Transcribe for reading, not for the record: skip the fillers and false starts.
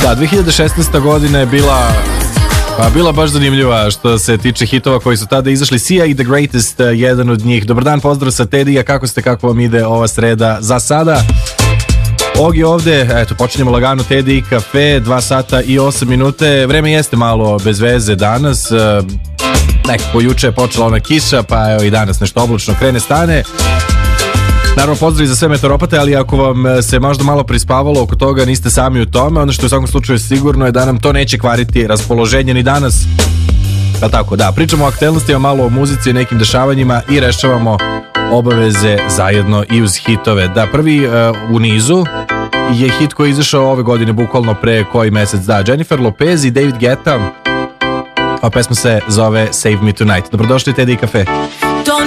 Da, 2016. godina je bila baš zanimljiva što se tiče hitova koji su tada izašli. Sia i The Greatest, jedan od njih. Dobar dan, pozdrav sa Tedija, kako ste, kako vam ide ova sreda za sada? Og je ovde, eto, počinjemo lagano Teddy kafe, 2 sata i 8 minute. Vreme jeste malo bez veze danas, nekako juče je počela ona kiša, pa evo i danas nešto oblačno krene stane. Naravno, pozdrav za sve meteoropate, ali ako vam se možda malo prispavalo oko toga, niste sami u tome. Ono što u svakom slučaju sigurno je da nam to neće kvariti raspoloženje ni danas. Pa tako, da, pričamo o aktuelnostima, malo o muzici, nekim dešavanjima i rešavamo obaveze zajedno i uz hitove. Da, prvi u nizu je hit koji je izašao ove godine, bukvalno pre koji mesec. Da, Jennifer Lopez i David Guetta, a pesma se zove Save Me Tonight. Dobrodošli, Teddy Cafe.